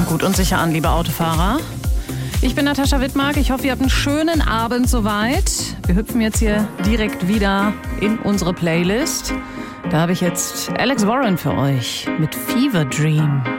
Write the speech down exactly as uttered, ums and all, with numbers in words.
gut und sicher an, liebe Autofahrer. Ich bin Natascha Wittmark. Ich hoffe, ihr habt einen schönen Abend soweit. Wir hüpfen jetzt hier direkt wieder in unsere Playlist. Da habe ich jetzt Alex Warren für euch mit Fever Dream.